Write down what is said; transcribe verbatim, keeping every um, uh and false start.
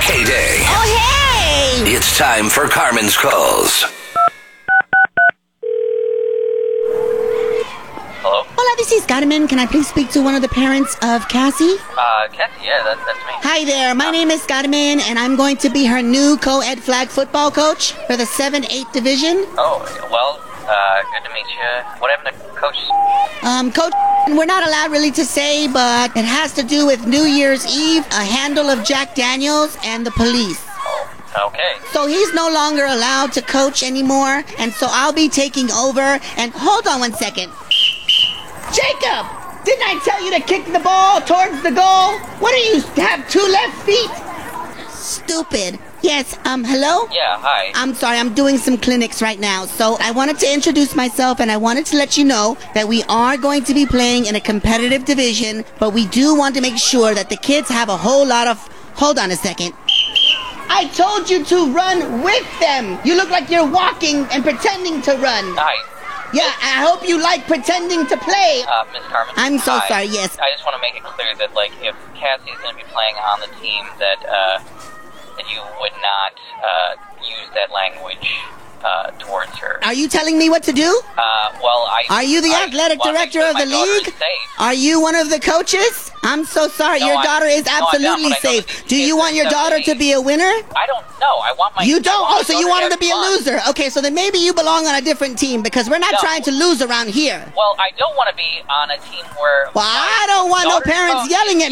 K-Day. Oh, hey! It's time for Carmen's Calls. Hello? Hola, this is Carmen. Can I please speak to one of the parents of Cassie? Uh, Kathy, yeah, that, that's me. Hi there. My name is Carmen, and I'm going to be her new co-ed flag football coach for the seven eight division. Oh, well, uh, good to meet you. What happened to Coach? Um, Coach, we're not allowed really to say, but it has to do with New Year's Eve, a handle of Jack Daniels, and the police. Oh, okay. So he's no longer allowed to coach anymore, and so I'll be taking over. And hold on one second. Jacob! Didn't I tell you to kick the ball towards the goal? What do you have, two left feet? Stupid. Yes, um, hello? Yeah, hi. I'm sorry, I'm doing some clinics right now. So I wanted to introduce myself, and I wanted to let you know that we are going to be playing in a competitive division, but we do want to make sure that the kids have a whole lot of... Hold on a second. I told you to run with them. You look like you're walking and pretending to run. Hi. Yeah, I hope you like pretending to play. Uh, Miss Carmen. I'm so hi. sorry, yes. I just want to make it clear that, like, if Cassie's going to be playing on the team, that, uh, that you would not, uh, use that language, uh, towards her. Are you telling me what to do? Uh, well, I... Are you the I athletic wanna make director sure of my the daughter league? is safe. Are you one of the coaches? I'm so sorry. No, Your I- daughter is no, I don't, absolutely but I know that safe. these Do you kids want are your daughter to seventeen. be a winner? I don't know. I want my... You I don't? want Oh, my so you daughter want her to have be a fun. loser. Okay, so then maybe you belong on a different team because we're not No. trying to lose around here. Well, I don't want to be on a team where... Well, my I don't want no daughter's parents coach- yelling at